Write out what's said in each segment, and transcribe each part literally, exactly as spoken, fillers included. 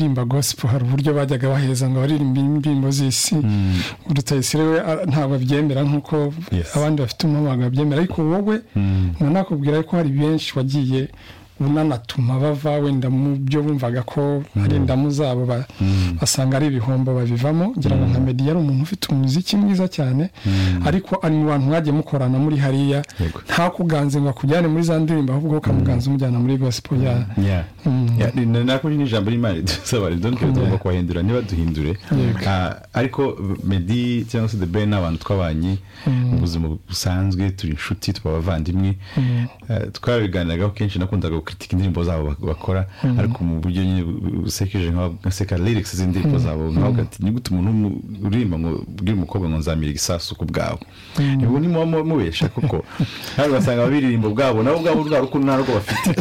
imba gospel hari uburyo bajyaga baheza ngo baririmba indirimbo z'isi urutayisire we ntabwo byemera nkuko abandi bafite umuhamagaro byemera ariko wowe nanakubwira ko hari benshi wagiye unanatuma bava wenda mu byo bumvaga ko ari ndamu zabo basanga ari ibihombo babivamo ngira ngo nka Meddy yari umuntu ufite umuziki mwiza cyane ariko ari mu bantu mwagiye mukorana muri hariya nta kuganze ngo kujyane muri za ndirimbo ahubwo ukamuganza umujyana muri gospel ya nako ni ijambo rimwe dusaba donc tugomba kwahindura niba duhindure ariko Meddy cyangwa se The Ben n'abantu twabanye mu buzima busanzwe turi inshuti twabavandimwe twarabiganiraga kenshi nakundaga kritika indirimbo zabo bakora ariko mu buryo nyine busekeje nka seka lyrics z'indirimbo zabo ntabwo ati ni gute umuntu urimba ngo bwira umukobwa ngo nzamira igisasu ku bwawe nibo ni mu mubesha kuko hari basanga babiririmbo bwabo nabo bwabo rwa rukundo narwo bafite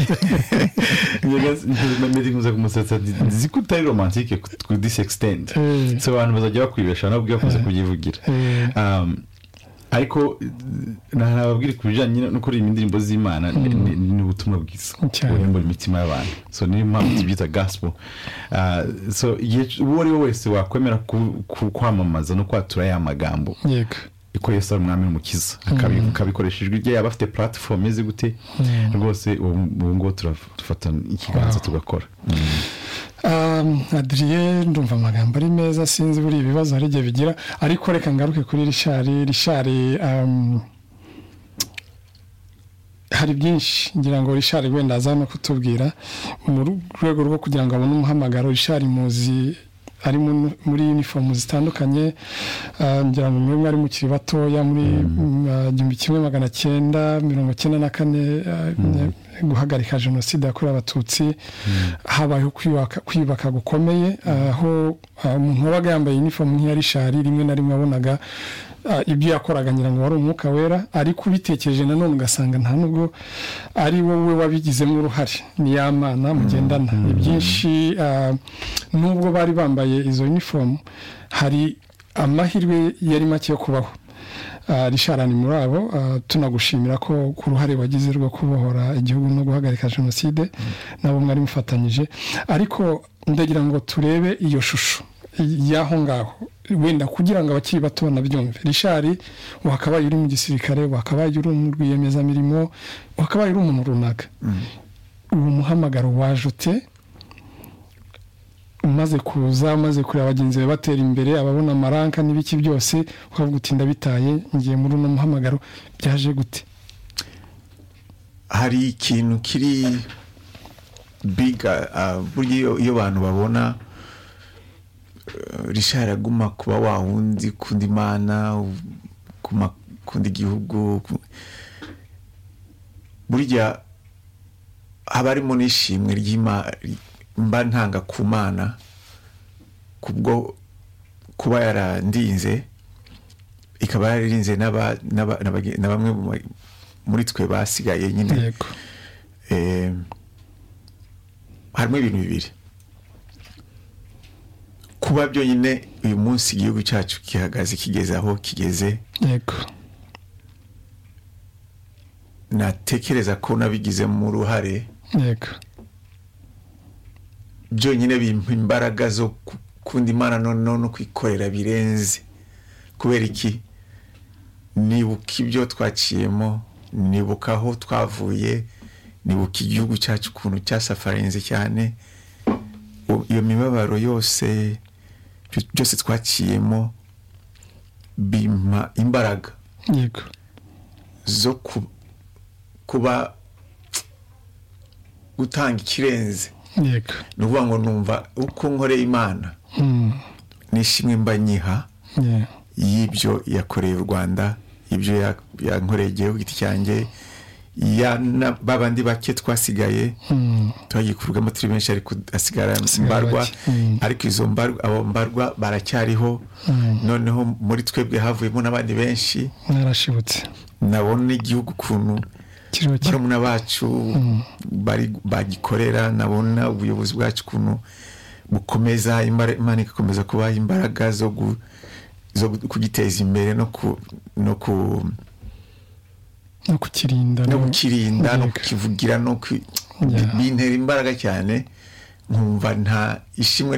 Meddy nkuze kumusetsa zikutari romantique ku this extent so abantu bazajya bakwibesha nabo bwakoze kubyivugira um ariko nababwira kubijanye no kuri indirimbo z'Imana ni ubutumwa bwiza muri mitima y'abantu so ni mpamvu byita gospel uh, so uwo ari wese wakwemera kwamamaza no kwatura ya magambo yego iko Yesu ari umwami n'umukiza akabikoreshejwe igihe yaba afite platform izi gute rwose ubu ngo turafata ikiganza tugakora Um, Adrien ndumva amagambo ari meza sinzi buri ibibazo hari gihe bigira ariko reka ngaruke kuri Richard Richard um, hari byinshi ngira ngo Richard wenda azana kutubwira mu rwego rwo kugira ngo abone umuhamagaro Richard muzi ari muri uniform zitandukanye ngira ngo mwe ari mu kiri batoya muri igihumbi kimwe magana cyenda mirongo icyenda na kane guhagarika jenoside yakorewe abatutsi habayeho kwibaka kwibaka gukomeye aho umuntu wabaga yambaye uniform nk'iya Richard rimwe na rimwe abonaga ibyo yakoraga ngira ngo wari umwuka wera ariko ubitekereje nanone ugasanga nta nubwo ari wowe wabigizemo uruhare ni yamana mugendana ibyinshi nubwo bari bambaye izo uniform hari amahirwe yari make yo kubaho Richard ni muri abo tunagushimira ko ku ruhare wagize rwo kubohora igihugu no guhagarika jenoside nabo mwari mufatanyije ariko ndagira ngo turebe iyo shusho yaho ngaho wenda kugira ngo abakiri bato banabyumve Richard wakabaye uri mu gisirikare wakabaye uri mu rwiyemeza mirimo wakabaye uri umuntu runaka ubu muhamagaro wajute umaze kuza umaze kuri abagenzi be batera imbere ababona amaranka n'ibiki byose ukavuga uti ndabitaye ngiye muri no muhamagaro byaje gute hari ikintu kiri big buryo iyo abantu babona Richard aguma kuba wawundi kundi Imana kuma kundi gihugu burya abarimo nishimwe ry'Imana mba ntanga kumana kubwo kuba yarandinze ikaba yaririnze naba na bamwe muri twe basigaye nyine eh harimo ibintu bibiri kuba byo nyine uyu munsi igihugu cyacu kihagaze kigeze aho kigeze yego natekereza ko nabigize mu ruhare yego byo nyine bimpa imbaraga zo kundi Imana none no kwikorera birenze kubera iki nibuka ibyo twaciyemo nibuka aho twavuye nibuka igihugu cyacu kuntu cyasafarenze cyane iyo mibabaro yose byose twaciyemo bimpa imbaraga yego zo kuba gutanga ikirenze yego nuvuga ngo numva uko nkoreye Imana nishimwe mba nyiha y'ibyo yakoreye u Rwanda ibyo yankoreye igihugu giti cyanjye ya babandi bake twasigaye twagikurugamo turi benshi ariko asigara mbarwa ariko izo mbarwa abo mbarwa baracyariho noneho muri twebwe havuyemo nabandi benshi narashibutse nabona igihugu kuntu barumuna bacu bari bagikorera nabona ubuyobozi bwacu kuntu bukomeza Imana ikakomeza kubaha imbaraga zo zo kugiteza imbere no ku no ku no kukirinda no kukirinda no kukivugira no bintera imbaraga cyane nkumva nta ishimwe